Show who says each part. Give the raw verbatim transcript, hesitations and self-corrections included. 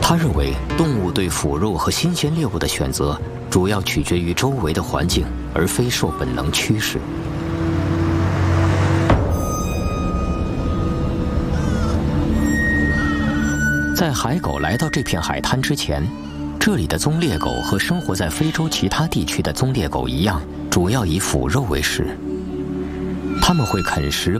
Speaker 1: 他认为，动物对腐肉和新鲜猎物的选择主要取决于周围的环境，而非受本能驱使。在海狗来到这片海滩之前，这里的棕猎狗和生活在非洲其他地区的棕猎狗一样，主要以腐肉为食。它们会啃食